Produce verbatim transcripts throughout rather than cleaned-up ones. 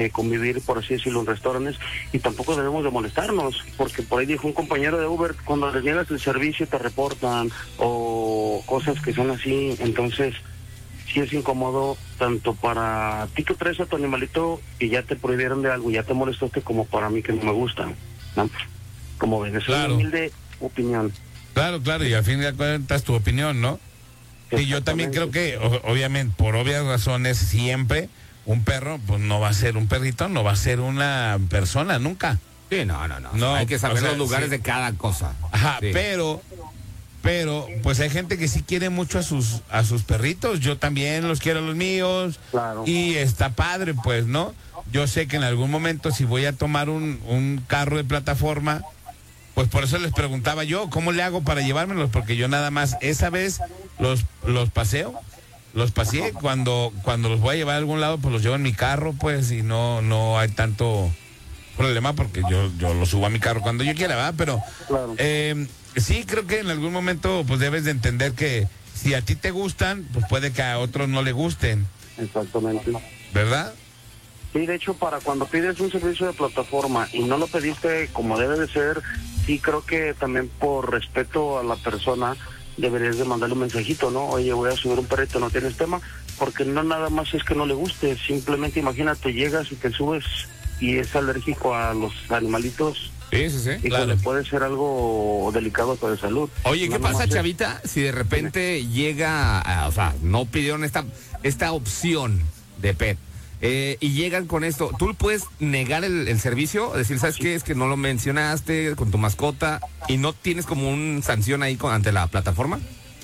convivir, por así decirlo, en restaurantes, y tampoco debemos de molestarnos, porque por ahí dijo un compañero de Uber, cuando les niegas el servicio te reportan, o cosas que son así. Entonces sí es incómodo tanto para ti que traes a tu animalito y ya te prohibieron de algo, ya te molestaste, como para mí que no me gusta, ¿no? Como ven, es claro. una humilde opinión. Claro, claro, y al fin de cuentas tu opinión, ¿no? Y yo también creo que, o, obviamente, por obvias razones, siempre un perro, pues no va a ser un perrito, no va a ser una persona, nunca. Sí, no, no, no. No, hay que saber o sea, los lugares sí. de cada cosa. Ajá, Sí. pero, pero, pues hay gente que sí quiere mucho a sus, a sus perritos. Yo también los quiero a los míos. Claro. Y está padre, pues, ¿no? Yo sé que en algún momento si voy a tomar un, un carro de plataforma, pues por eso les preguntaba yo, ¿cómo le hago para llevármelos? Porque yo nada más, esa vez los, los paseo. Los paseé, cuando cuando los voy a llevar a algún lado, pues los llevo en mi carro, pues, y no no hay tanto problema porque yo yo los subo a mi carro cuando yo quiera, ¿verdad? Pero Claro. eh, sí creo que en algún momento pues debes de entender que si a ti te gustan, pues puede que a otros no le gusten, Exactamente. ¿verdad? Sí, de hecho, para cuando pides un servicio de plataforma y no lo pediste como debe de ser, sí creo que también por respeto a la persona deberías de mandarle un mensajito, ¿no? Oye, voy a subir un perrito, ¿no tienes tema? Porque no nada más es que no le guste, simplemente imagínate, llegas y te subes y es alérgico a los animalitos. Sí, sí, sí. Y Claro. le puede ser algo delicado para la salud. Oye, ¿qué No pasa, nomás es- Chavita, si de repente llega, a- o sea, no pidieron esta, esta opción de pet, eh, y llegan con esto, ¿tú puedes negar el, el servicio? Decir, ¿sabes qué? Es que no lo mencionaste con tu mascota y no tienes como una sanción ahí con, ante la plataforma.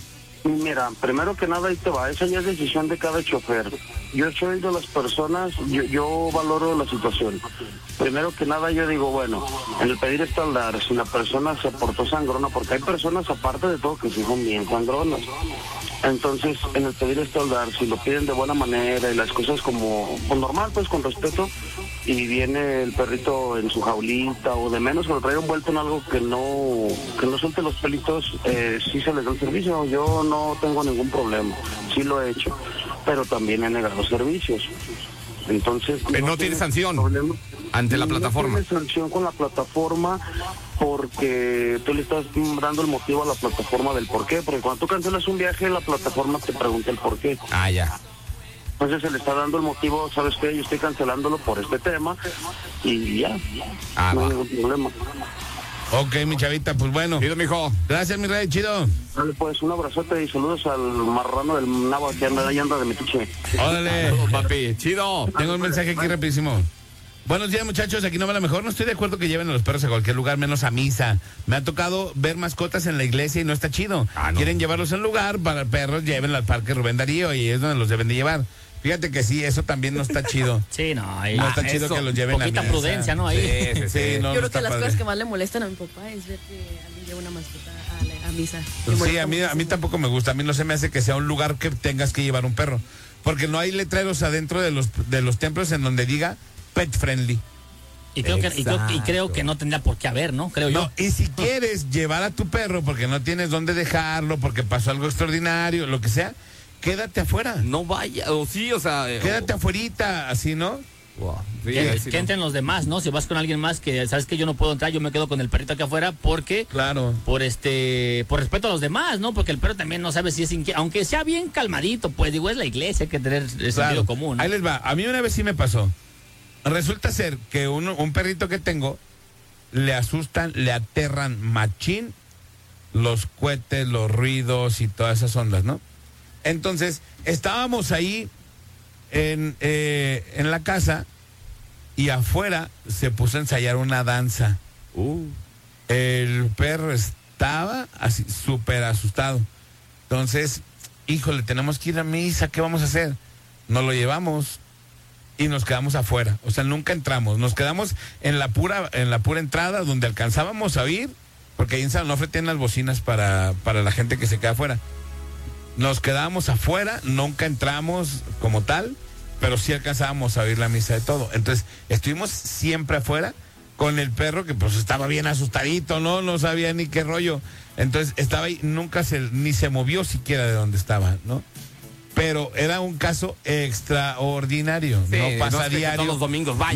Mira, primero que nada, ahí te va, esa ya es decisión de cada chofer. Yo soy de las personas, yo, yo valoro la situación. Primero que nada, yo digo, bueno, en el pedir estándar, si la persona se portó sangrona, porque hay personas, aparte de todo, que sí son bien sangronas. Entonces, en el pedir estándar, si lo piden de buena manera y las cosas como, pues normal, pues con respeto, y viene el perrito en su jaulita o de menos que lo traiga envuelto en algo que no que no suelte los pelitos, eh, sí se les da el servicio. Yo no tengo ningún problema, sí lo he hecho, pero también he negado servicios. Entonces Pero no tiene sanción problema. ante la No plataforma. tiene sanción con la plataforma porque tú le estás dando el motivo a la plataforma del por qué, porque cuando tú cancelas un viaje, la plataforma te pregunta el por qué. Ah, ya. Entonces se le está dando el motivo, ¿sabes qué? Yo estoy cancelándolo por este tema y ya, Ah, no hay va. ningún problema. Ok, mi Chavita, pues bueno. Chido, mijo. Gracias, mi rey, chido. Dale pues, un abrazote y saludos al marrano del Nava que anda, ahí anda de metiche. Órale. Papi, chido. Tengo un mensaje aquí rapidísimo. Buenos días, muchachos, aquí no va la mejor. No estoy de acuerdo que lleven a los perros a cualquier lugar, menos a misa. Me ha tocado ver mascotas en la iglesia y no está chido. Ah, no. Quieren llevarlos a un lugar para perros, llévenlos al Parque Rubén Darío y es donde los deben de llevar. Fíjate que sí, eso también no está chido. Sí, no, ahí. No está Ah, chido eso, que los lleven a poquita misa. prudencia, ¿no? Ahí. Sí, sí, sí. Sí, no, Yo no creo está que las padre. cosas que más le molestan a mi papá es ver que alguien lleva una mascota a, la- a misa. Le Sí, molesta a mí, a mí muchísimo. tampoco me gusta. A mí no se me hace que sea un lugar que tengas que llevar un perro. Porque no hay letreros adentro de los, de los templos en donde diga pet friendly. Y creo, que, y, creo, y creo que no tendría por qué haber, ¿no? Creo yo. No, y si quieres llevar a tu perro porque no tienes dónde dejarlo, porque pasó algo extraordinario, lo que sea, quédate afuera. No vaya, o sí, o sea. eh, Quédate afuerita, así, ¿no? Wow. Sí, que, ahí sí que no. entren los demás, ¿no? Si vas con alguien más que sabes que yo no puedo entrar, yo me quedo con el perrito aquí afuera porque Claro. por este por respeto a los demás, ¿no? Porque el perro también no sabe si es inquieto, aunque sea bien calmadito, pues digo, es la iglesia, hay que tener el Claro. sentido común, ¿no? Ahí les va. A mí una vez sí me pasó. Resulta ser que un, un perrito que tengo le asustan, le aterran machín los cohetes, los ruidos y todas esas ondas, ¿no? Entonces, estábamos ahí en, eh, en la casa y afuera se puso a ensayar una danza. Uh. El perro estaba así súper asustado. Entonces, híjole, tenemos que ir a misa, ¿qué vamos a hacer? Nos lo llevamos y nos quedamos afuera. O sea, nunca entramos. Nos quedamos en la pura, en la pura entrada donde alcanzábamos a oír, porque ahí en San Onofre tienen las bocinas para, para la gente que se queda afuera. Nos quedábamos afuera, nunca entramos como tal, pero sí alcanzábamos a oír la misa de todo. Entonces, estuvimos siempre afuera con el perro que pues estaba bien asustadito, ¿no? No sabía ni qué rollo. Entonces, estaba ahí, nunca se, ni se movió siquiera de donde estaba, ¿no? pero era un caso extraordinario. Sí, no pasa es que diario. todos los domingos, vaya.